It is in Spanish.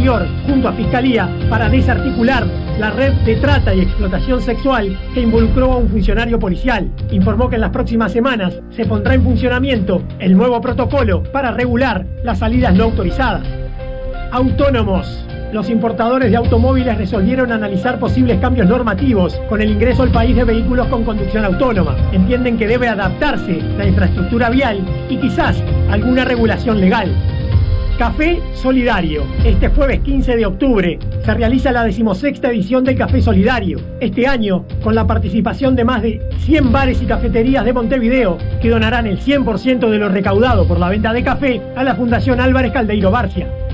Interior, junto a Fiscalía, para desarticular la red de trata y explotación sexual que involucró a un funcionario policial. Informó que en las próximas semanas se pondrá en funcionamiento el nuevo protocolo para regular las salidas no autorizadas. Autónomos. Los importadores de automóviles resolvieron analizar posibles cambios normativos con el ingreso al país de vehículos con conducción autónoma. Entienden que debe adaptarse la infraestructura vial y quizás alguna regulación legal. Café Solidario. Este jueves 15 de octubre se realiza la 16ª edición del Café Solidario. Este año, con la participación de más de 100 bares y cafeterías de Montevideo, que donarán el 100% de lo recaudado por la venta de café a la Fundación Álvarez Caldeiro Barcia.